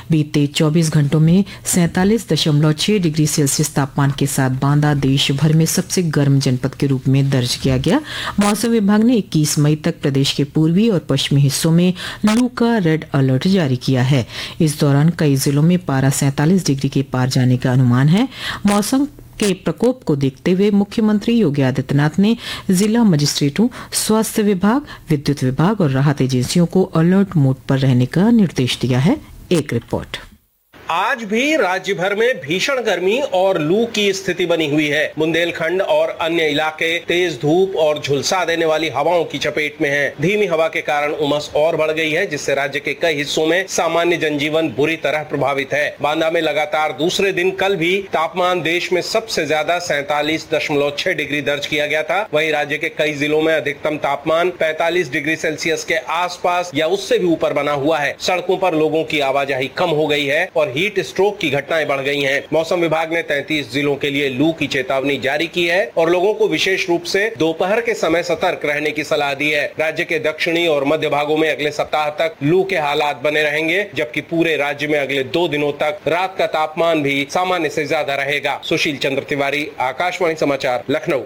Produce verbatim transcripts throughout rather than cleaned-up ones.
बीते चौबीस घंटों में सैंतालीस दशमलव छह डिग्री सेल्सियस तापमान के साथ बांदा देश भर में सबसे गर्म जनपद के रूप में दर्ज किया गया। मौसम विभाग ने इक्कीस मई तक प्रदेश के पूर्वी और पश्चिमी हिस्सों में लू का रेड अलर्ट जारी किया है। इस दौरान कई जिलों में पारा सैंतालीस डिग्री के पार जाने का अनुमान है। मौसम के प्रकोप को देखते हुए मुख्यमंत्री योगी आदित्यनाथ ने जिला मजिस्ट्रेटों, स्वास्थ्य विभाग, विद्युत विभाग और राहत एजेंसियों को अलर्ट मोड पर रहने का निर्देश दिया है। एक रिपोर्ट। आज भी राज्य भर में भीषण गर्मी और लू की स्थिति बनी हुई है। बुंदेलखंड और अन्य इलाके तेज धूप और झुलसा देने वाली हवाओं की चपेट में हैं। धीमी हवा के कारण उमस और बढ़ गई है, जिससे राज्य के कई हिस्सों में सामान्य जनजीवन बुरी तरह प्रभावित है। बांदा में लगातार दूसरे दिन कल भी तापमान देश में सबसे ज्यादा सैंतालीस दशमलव छह डिग्री दर्ज किया गया था। वहीं राज्य के कई जिलों में अधिकतम तापमान पैंतालीस डिग्री सेल्सियस के आसपास या उससे भी ऊपर बना हुआ है। सड़कों पर लोगों की आवाजाही कम हो गई है और हीट स्ट्रोक की घटनाएं बढ़ गई हैं। मौसम विभाग ने तैंतीस जिलों के लिए लू की चेतावनी जारी की है और लोगों को विशेष रूप से दोपहर के समय सतर्क रहने की सलाह दी है। राज्य के दक्षिणी और मध्य भागों में अगले सप्ताह तक लू के हालात बने रहेंगे, जबकि पूरे राज्य में अगले दो दिनों तक रात का तापमान भी सामान्य से ज्यादा रहेगा। सुशील चंद्र तिवारी, आकाशवाणी समाचार, लखनऊ।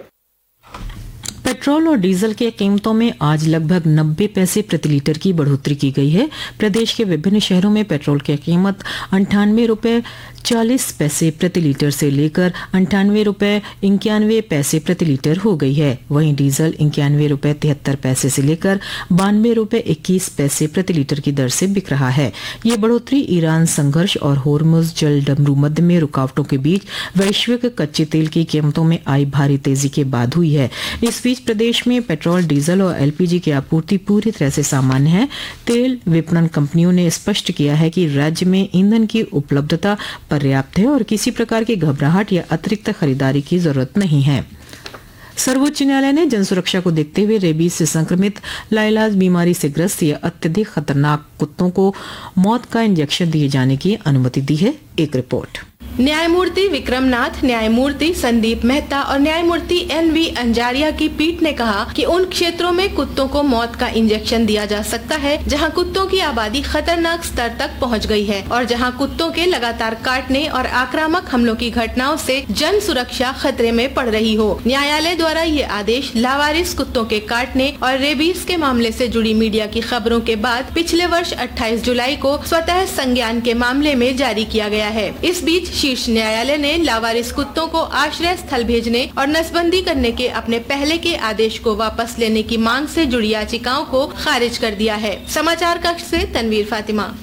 पेट्रोल और डीजल के कीमतों में आज लगभग नब्बे पैसे प्रति लीटर की बढ़ोतरी की गई है। प्रदेश के विभिन्न शहरों में पेट्रोल की कीमत अंठानवे रुपए चालीस पैसे प्रति लीटर से लेकर अंठानवे रुपए इक्यानवे पैसे प्रति लीटर हो गई है। वहीं डीजल इक्यानवे रुपए तिहत्तर पैसे से लेकर बानवे रुपए इक्कीस पैसे प्रति लीटर की दर से बिक रहा है। ये बढ़ोतरी ईरान संघर्ष और होर्मुज जल डमरू मध्य में रुकावटों के बीच वैश्विक कच्चे तेल की कीमतों में आई भारी तेजी के बाद हुई है। इस बीच प्रदेश में पेट्रोल, डीजल और एलपीजी की आपूर्ति पूरी तरह से सामान्य है। तेल विपणन कंपनियों ने स्पष्ट किया है कि राज्य में ईंधन की उपलब्धता पर्याप्त है और किसी प्रकार की घबराहट या अतिरिक्त खरीदारी की जरूरत नहीं है। सर्वोच्च न्यायालय ने जन सुरक्षा को देखते हुए रेबीज से संक्रमित लाइलाज बीमारी से ग्रस्त या अत्यधिक खतरनाक कुत्तों को मौत का इंजेक्शन दिए जाने की अनुमति दी है। एक रिपोर्ट। न्यायमूर्ति विक्रमनाथ, न्यायमूर्ति संदीप मेहता और न्यायमूर्ति एन वी अंजारिया की पीठ ने कहा कि उन क्षेत्रों में कुत्तों को मौत का इंजेक्शन दिया जा सकता है जहां कुत्तों की आबादी खतरनाक स्तर तक पहुंच गई है और जहां कुत्तों के लगातार काटने और आक्रामक हमलों की घटनाओं से जन सुरक्षा खतरे में पड़ रही हो। न्यायालय द्वारा ये आदेश लावारिस कुत्तों के काटने और रेबीज के मामले से जुड़ी मीडिया की खबरों के बाद पिछले वर्ष अट्ठाईस जुलाई को स्वतः संज्ञान के मामले में जारी किया गया है। इस बीच शीर्ष न्यायालय ने लावारिस कुत्तों को आश्रय स्थल भेजने और नसबंदी करने के अपने पहले के आदेश को वापस लेने की मांग से जुड़ी याचिकाओं को खारिज कर दिया है। समाचार कक्ष से तनवीर फातिमा।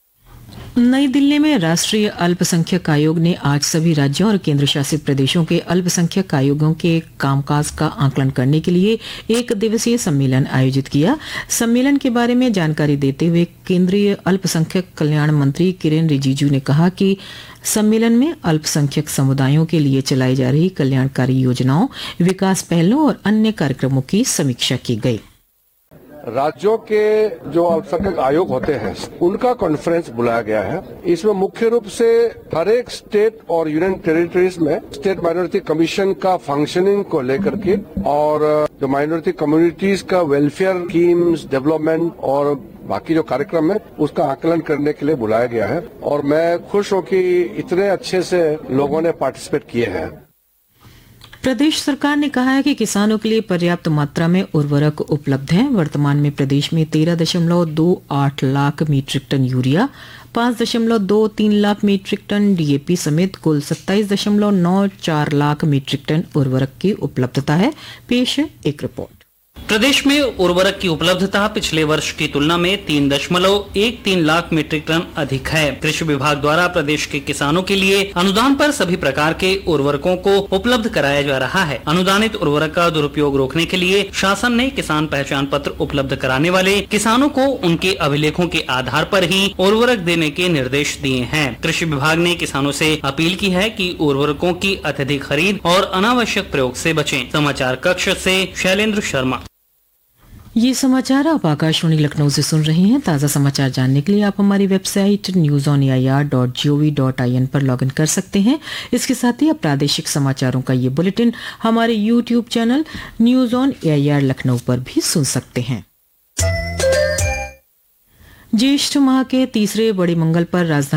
नई दिल्ली में राष्ट्रीय अल्पसंख्यक आयोग ने आज सभी राज्यों और केंद्र शासित प्रदेशों के अल्पसंख्यक आयोगों के कामकाज का आकलन करने के लिए एक दिवसीय सम्मेलन आयोजित किया। सम्मेलन के बारे में जानकारी देते हुए केंद्रीय अल्पसंख्यक कल्याण मंत्री किरेन रिजिजू ने कहा कि सम्मेलन में अल्पसंख्यक समुदायों के लिए चलाई जा रही कल्याणकारी योजनाओं, विकास पहलों और अन्य कार्यक्रमों की समीक्षा की गई। राज्यों के जो अल्पसंख्यक आयोग होते हैं उनका कॉन्फ्रेंस बुलाया गया है। इसमें मुख्य रूप से हर एक स्टेट और यूनियन टेरिटरीज में स्टेट माइनॉरिटी कमीशन का फंक्शनिंग को लेकर के और जो माइनॉरिटी कम्युनिटीज का वेलफेयर स्कीम्स, डेवलपमेंट और बाकी जो कार्यक्रम है उसका आकलन करने के लिए बुलाया गया है और मैं खुश हूं कि इतने अच्छे से लोगों ने पार्टिसिपेट किए हैं। प्रदेश सरकार ने कहा है कि किसानों के लिए पर्याप्त मात्रा में उर्वरक उपलब्ध हैं। वर्तमान में प्रदेश में तेरह दशमलव दो आठ लाख मीट्रिक टन यूरिया, पांच दशमलव दो तीन लाख मीट्रिक टन डीएपी समेत कुल सत्ताईस दशमलव नौ चार लाख मीट्रिक टन उर्वरक की उपलब्धता है। पेश है एक रिपोर्ट। प्रदेश में उर्वरक की उपलब्धता पिछले वर्ष की तुलना में तीन दशमलव एक तीन लाख मीट्रिक टन अधिक है। कृषि विभाग द्वारा प्रदेश के किसानों के लिए अनुदान पर सभी प्रकार के उर्वरकों को उपलब्ध कराया जा रहा है। अनुदानित उर्वरक का दुरुपयोग रोकने के लिए शासन ने किसान पहचान पत्र उपलब्ध कराने वाले किसानों को उनके अभिलेखों के आधार पर ही उर्वरक देने के निर्देश दिए हैं। कृषि विभाग ने किसानों से अपील की है कि उर्वरकों की अत्यधिक खरीद और अनावश्यक प्रयोग से बचें। समाचार कक्ष से शैलेंद्र शर्मा। ये समाचार आप आकाशवाणी लखनऊ से सुन रहे हैं। ताज़ा समाचार जानने के लिए आप हमारी website news on A I R dot G O V dot I N पर लॉगिन कर सकते हैं। इसके साथ ही आप प्रादेशिक समाचारों का ये बुलेटिन हमारे YouTube channel news on A I R Lucknow पर भी सुन सकते हैं। ज्येष्ठ माह के तीसरे बड़े मंगल पर राजधानी